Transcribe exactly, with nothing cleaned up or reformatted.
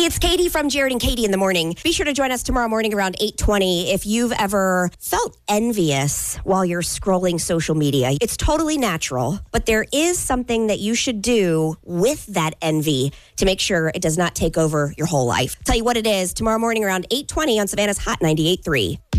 Hey, it's Katie from Jared and Katie in the Morning. Be sure to join us tomorrow morning around eight twenty if you've ever felt envious while you're scrolling social media. It's totally natural, but there is something that you should do with that envy to make sure it does not take over your whole life. Tell you what it is tomorrow morning around eight twenty on Savannah's Hot ninety-eight point three.